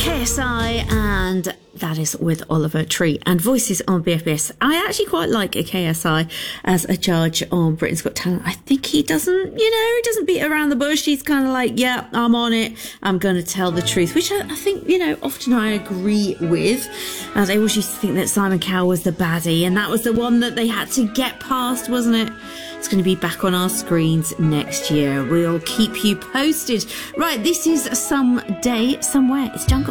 KSI, and that is with Oliver Tree and Voices on BFBS. I actually quite like a KSI as a judge on Britain's Got Talent. I think he doesn't beat around the bush. He's kind of like, yeah, I'm on it. I'm going to tell the truth, which I think, often I agree with. They always used to think that Simon Cowell was the baddie, and that was the one that they had to get past, wasn't it? It's going to be back on our screens next year. We'll keep you posted. Right, this is Someday, Somewhere. It's Jungle.